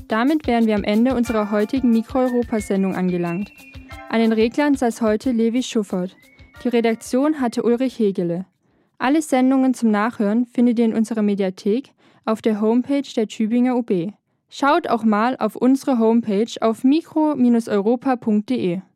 Damit wären wir am Ende unserer heutigen Mikro-Europa-Sendung angelangt. An den Reglern saß heute Levi Schuffert. Die Redaktion hatte Ulrich Hegele. Alle Sendungen zum Nachhören findet ihr in unserer Mediathek auf der Homepage der Tübinger UB. Schaut auch mal auf unsere Homepage auf mikro-europa.de.